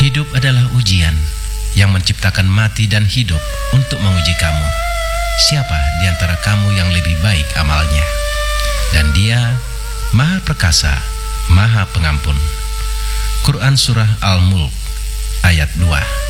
Hidup adalah ujian yang menciptakan mati dan hidup untuk menguji kamu. Siapa di antara kamu yang lebih baik amalnya? Dan Dia Maha Perkasa, Maha Pengampun. Quran Surah Al-Mulk ayat 2.